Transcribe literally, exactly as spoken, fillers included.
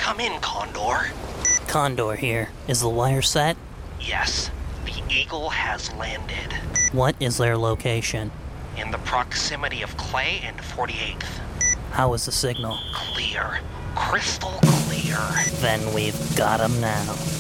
Come in, Condor. Condor here. Is the wire set? Yes, the Eagle has landed. What is their location? In the proximity of Clay and forty-eighth. How is the signal? Clear. Crystal clear. Then we've got 'em now.